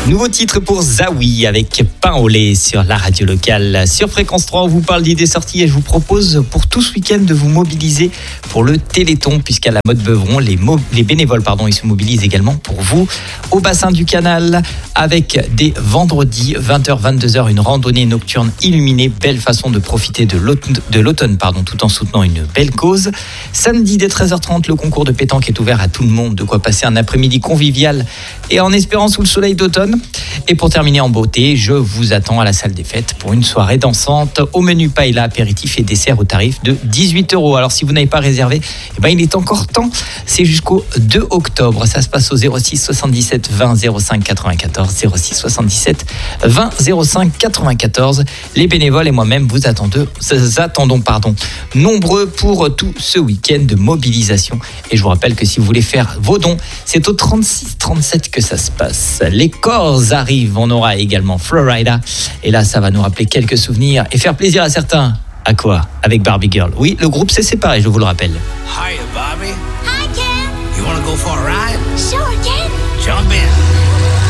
Nouveau titre pour Zawi avec Pain au lait sur la radio locale. Sur Fréquence 3, on vous parle d'idées sorties et je vous propose pour tout ce week-end de vous mobiliser pour le Téléthon, puisqu'à la Motte Beuvron, les bénévoles ils se mobilisent également pour vous au bassin du Canal avec dès vendredi 20h-22h une randonnée nocturne illuminée. Belle façon de profiter de l'automne tout en soutenant une belle cause. Samedi dès 13h30, le concours de pétanque est ouvert à tout le monde. De quoi passer un après-midi convivial et en espérant sous le soleil d'automne. Et pour terminer en beauté, je vous attends à la salle des fêtes pour une soirée dansante. Au menu paella, apéritif et dessert au tarif de 18 €. Alors si vous n'avez pas réservé, il est encore temps. C'est jusqu'au 2 octobre. Ça se passe au 06 77 20 05 94. 06 77 20 05 94. Les bénévoles et moi-même vous attendons nombreux pour tout ce week-end de mobilisation. Et je vous rappelle que si vous voulez faire vos dons, c'est au 36 37 que ça se passe. Les corps arrivent, on aura également Florida. Et là, ça va nous rappeler quelques souvenirs et faire plaisir à certains. À quoi ? Avec Barbie Girl. Oui, le groupe s'est séparé, je vous le rappelle. Hiya, Barbie. Hi, Ken. You wanna go for a ride? Sure, Ken. Jump in.